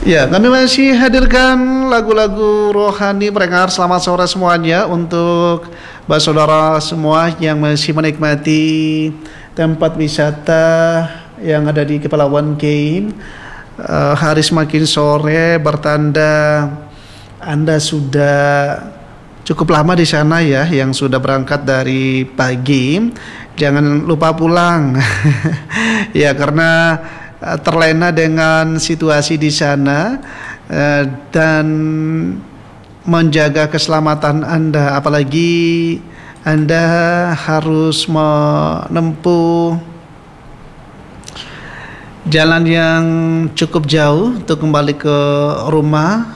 Ya, kami masih hadirkan lagu-lagu rohani pendengar. Selamat sore semuanya untuk saudara semua yang masih menikmati tempat wisata yang ada di Kepulauan Kein. Hari semakin sore bertanda Anda sudah cukup lama di sana ya, yang sudah berangkat dari pagi. Jangan lupa pulang. Ya, karena terlena dengan situasi di sana dan menjaga keselamatan Anda, apalagi Anda harus menempuh jalan yang cukup jauh untuk kembali ke rumah.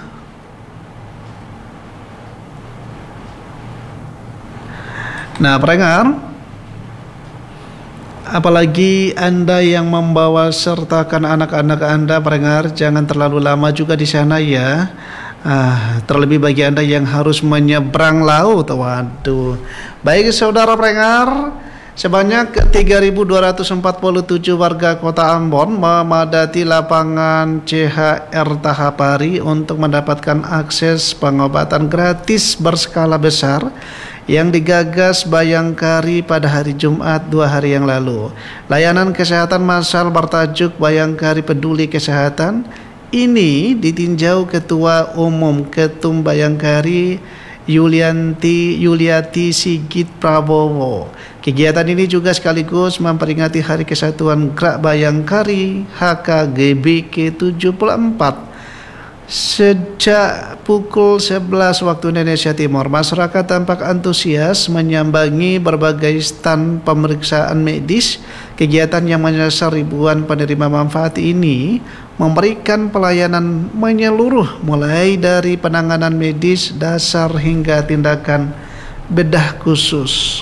Nah, pendengar, apalagi Anda yang membawa sertakan anak-anak Anda, pendengar, jangan terlalu lama juga di sana ya. Terlebih bagi Anda yang harus menyeberang laut. Waduh. Baik saudara pendengar, sebanyak 3.247 warga Kota Ambon memadati lapangan CHR Tahapari untuk mendapatkan akses pengobatan gratis berskala besar yang digagas Bayangkari pada hari Jumat 2 hari yang lalu. Layanan kesehatan massal bertajuk Bayangkari Peduli Kesehatan ini ditinjau Ketua Umum Ketum Bayangkari Yuliati Sigit Prabowo. Kegiatan ini juga sekaligus memperingati Hari Kesatuan Gerak Bayangkari HKGB ke-74. Sejak pukul 11 waktu Indonesia Timur, masyarakat tampak antusias menyambangi berbagai stand pemeriksaan medis. Kegiatan yang menyasar ribuan penerima manfaat ini memberikan pelayanan menyeluruh, mulai dari penanganan medis dasar hingga tindakan bedah khusus.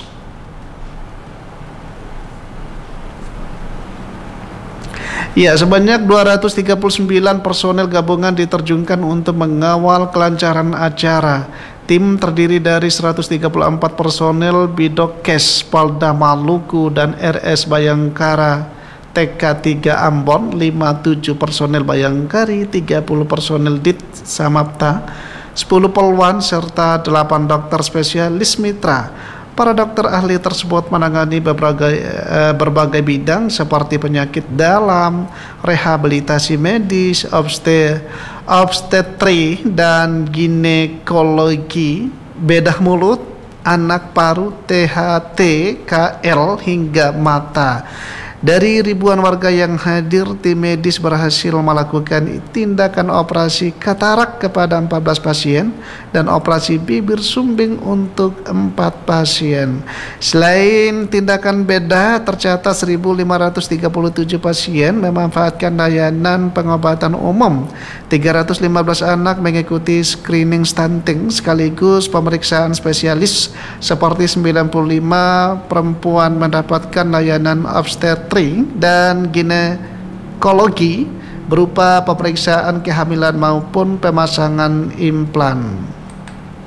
Ya, sebanyak 239 personel gabungan diterjunkan untuk mengawal kelancaran acara. Tim terdiri dari 134 personel Bidokes Polda Maluku dan RS Bayangkara TK3 Ambon, 57 personel Bayangkari, 30 personel Dit Samapta, 10 polwan serta 8 dokter spesialis mitra. Para dokter ahli tersebut menangani berbagai bidang seperti penyakit dalam, rehabilitasi medis, obstetri dan ginekologi, bedah mulut, anak paru, THT, KL hingga mata. Dari ribuan warga yang hadir, tim medis berhasil melakukan tindakan operasi katarak kepada 14 pasien dan operasi bibir sumbing untuk 4 pasien. Selain tindakan bedah, tercatat 1.537 pasien memanfaatkan layanan pengobatan umum. 315 anak mengikuti screening stunting sekaligus pemeriksaan spesialis, seperti 95 perempuan mendapatkan layanan obstetri dan ginekologi berupa pemeriksaan kehamilan maupun pemasangan implan.